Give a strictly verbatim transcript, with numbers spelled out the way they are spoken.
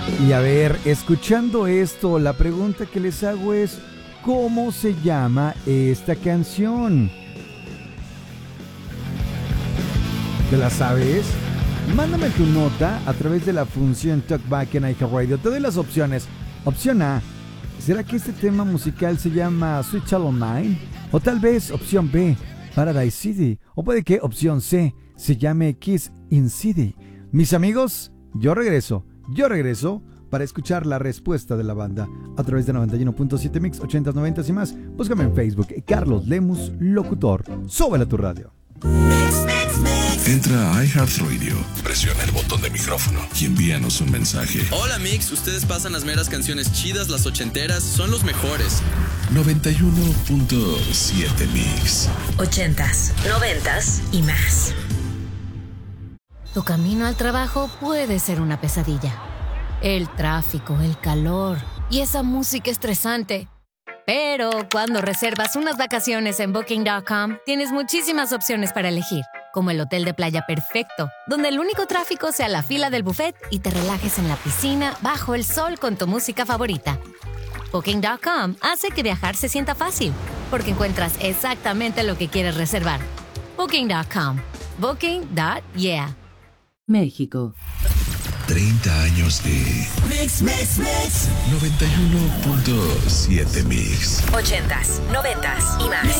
Y a ver, escuchando esto, la pregunta que les hago es, ¿cómo se llama esta canción? ¿Te la sabes? Mándame tu nota a través de la función Talkback en iHeartRadio. Te doy las opciones. Opción A, ¿será que este tema musical se llama Sweet Child O' Mine? O tal vez opción B, Paradise City. O puede que opción C se llame Kiss in City. Mis amigos, yo regreso, yo regreso para escuchar la respuesta de la banda a través de noventa y uno punto siete Mix, ochentas, noventas y más. Búscame en Facebook, Carlos Lemus Locutor. Súbele a tu radio. Entra a iHeartRadio, presiona el botón de micrófono y envíanos un mensaje. Hola Mix, ustedes pasan las meras canciones chidas, las ochenteras, son los mejores. noventa y uno punto siete Mix. Ochentas, noventas y más. Tu camino al trabajo puede ser una pesadilla. El tráfico, el calor y esa música estresante. Pero cuando reservas unas vacaciones en Booking punto com, tienes muchísimas opciones para elegir, como el hotel de playa perfecto, donde el único tráfico sea la fila del buffet y te relajes en la piscina bajo el sol con tu música favorita. Booking punto com hace que viajar se sienta fácil, porque encuentras exactamente lo que quieres reservar. Booking punto com. Booking punto yeah. México. treinta años de Mix, mix, mix. noventa y uno punto siete Mix. Ochentas, noventas y más.